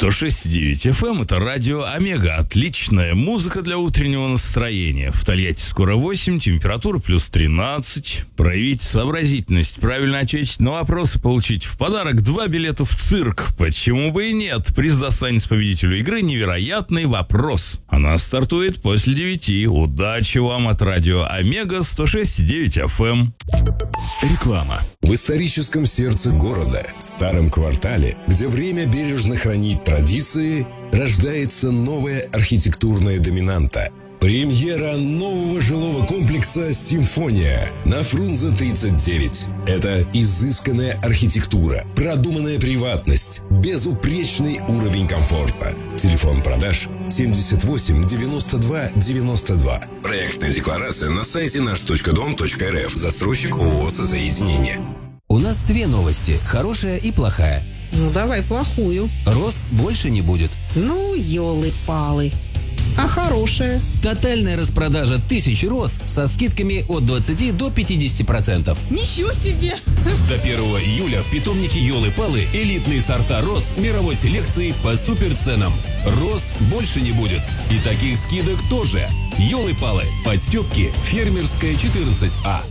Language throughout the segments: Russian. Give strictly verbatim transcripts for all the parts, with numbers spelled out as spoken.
сто шесть и девять эф эм – это радио Омега. Отличная музыка для утреннего настроения. В Тольятти скоро восемь, температура плюс тринадцать. Проявить сообразительность, правильно ответить на вопросы, получить в подарок два билета в цирк. Почему бы и нет? Приз достанется победителю игры «Невероятный вопрос». Она стартует после девяти. Удачи вам от радио Омега сто шесть и девять эф эм. Реклама. В историческом сердце города, старом квартале, где время бережно хранит традиции, рождается новая архитектурная доминанта. Премьера нового жилого комплекса «Симфония» на Фрунзе тридцать девять. Это изысканная архитектура, продуманная приватность, безупречный уровень комфорта. Телефон продаж семьдесят восемь девяносто два девяносто два. Проектная декларация на сайте наш точка дом точка эр эф. Застройщик ООО «Созаединение». У нас две новости, хорошая и плохая. Ну, давай плохую. Роз больше не будет. Ну, елы-палы. А хорошая? Тотальная распродажа тысяч роз со скидками от двадцати до пятидесяти процентов. Ничего себе! До первого июля в питомнике Ёлы-Палы элитные сорта роз мировой селекции по суперценам. Роз больше не будет. И таких скидок тоже. Ёлы-Палы. Подстёпки. Фермерская четырнадцать А.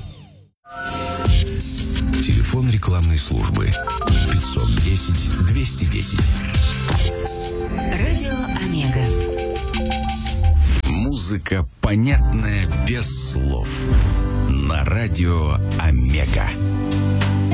Телефон рекламной службы пятьсот десять двести десять. Радио Омега. Музыка, понятная без слов. На радио Омега.